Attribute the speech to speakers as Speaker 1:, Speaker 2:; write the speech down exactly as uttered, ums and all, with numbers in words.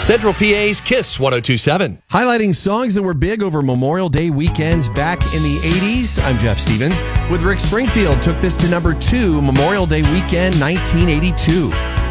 Speaker 1: Central P A's Kiss one oh two point seven.
Speaker 2: Highlighting songs that were big over Memorial Day weekends back in the eighties. I'm Jeff Stevens with Rick Springfield. Took this to number two, Memorial Day weekend nineteen eighty-two.